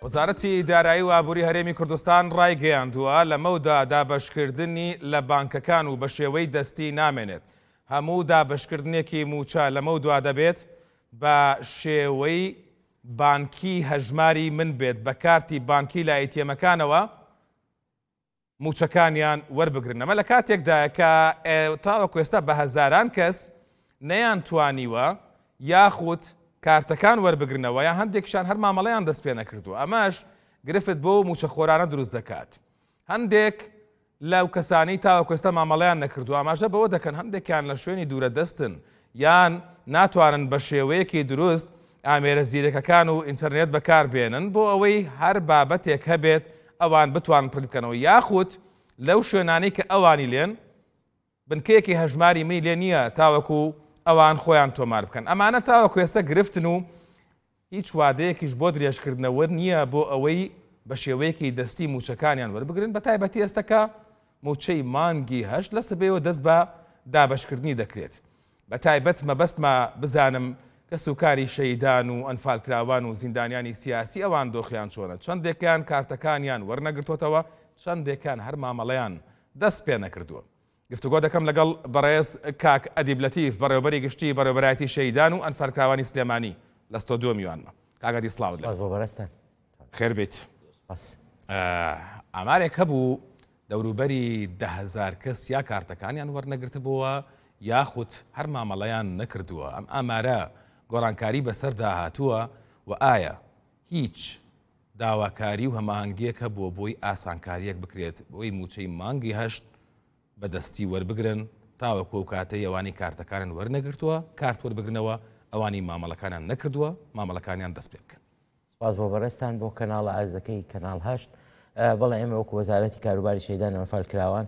وەزارەتی دارایی و ئابووری هەرێمی کوردستان ڕایگەیاندووە لە مەودا دابەشکردنی لە بانکەکان و بە شێوەی دەستی نامێنێت. هەموو دابەشکردنێکی موچە لە مەودوا دەبێت بە شێوەی بانکی هەژماری من بێت بە کارتی بانکی لە ئەیتیەمەکانەوە موچەکانیان وەربگرن. ئەمە لە کاتێکدایە کە تاوەکو ئێستا بە هەزاران کەس نەیان توانیوە یاخود کارتەکان وەربگرنەوە یا هەندێکشان هەر مامەڵەیان دەست پێ نەکردووە. ئەمەش گرفت بۆ موچەخۆرانە دروست دەکات. هەندێک لەو کەسانی تاوەکو ئێستا مامەڵەیان نەکردووە ئاماژە بەوە دەکەن هەندێکیان لە شوێنی دوورە دەستن یان ناتوانن بە شێوەیەکی دروست ئامێرە زیرەکەکان و ئینتەرنێت بەکاربێنن بۆ ئەوەی هەر بابەتێک هەبێت ئەوان بتوان پڕ بکەنەوە، یاخود لەو شوێنانەی کە ئەوانی لێن بنکەیەکی هەژماری منی لێ نییە تاوەکو ئەوان خۆیان تۆمار بکەن. ئەمانە تاوەکو ئێستا گرفتن و هیچ وادەیەکیش بۆ درێژکردنەوە نییە بۆ ئەوەی بە شێوەیەکی دەستی موچەکانیان وەربگرن، بە تایبەتی ئێستاکە موچەی مانگی هەشت لە سبەیەوە دەست بە دابەشکردنی دەکرێت. بە تایبەت مەبەستمە بزانم کە سوکاری شەیدان و ئەنفالکراوان و زیندانیانی سیاسی ئەوان دۆخیان چۆنە، چەندێکیان کارتەکانیان وەرنەگرتوتەوە، چەندێکیان هەر مامەڵەیان دەست پێ نەکردووە. گفتوگۆ دەکەم لەگەڵ بەڕێز کاک ئەدیب لەتیف بەڕێوەبەری گشتی بەڕێوەبەرایەتی شەیدان و ئەنفالکراوانی سلێمانی لە ستۆدیۆ میوانمە. کاک ئەدی سڵاوت لێ. خێر بێت. ئامارێک هەبوو دەوروبەری 10,000 کەس یا کارتەکانیان وەرنەگرتبووە یاخود هەر مامەڵەیان نەکردووە. ئەم ئامارە گۆڕانکاری بەسەردا هاتووە و ئایا هیچ داواکاری و هەماهەنگیەکە بۆ بۆی ئاسانکاریەک بکرێت بۆی موچەی مانگی هەشت بەدەستی وەربگرن تاوەکو و کاتەی ئەوانی کارتەکانیان وەرنەگرتووە کارت وەربگرنەوە ئەوانی مامەڵەکانیان نەکردووە مامەڵەکانیان دەست پێ بکەن. سپاس بۆ بەڕێستان بۆ کەناڵە ئازەکەی کەناڵ هەشت. بەڵێ ئێمە وەکو وەزارەتی کاروباری شەیدان و ئەنفالکراوان